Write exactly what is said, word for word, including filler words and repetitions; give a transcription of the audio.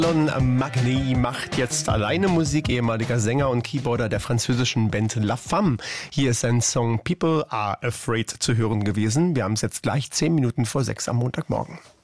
Alon Magny macht jetzt alleine Musik, ehemaliger Sänger und Keyboarder der französischen Band La Femme. Hier ist sein Song People Are Afraid zu hören gewesen. Wir haben es jetzt gleich zehn Minuten vor sechs am Montagmorgen.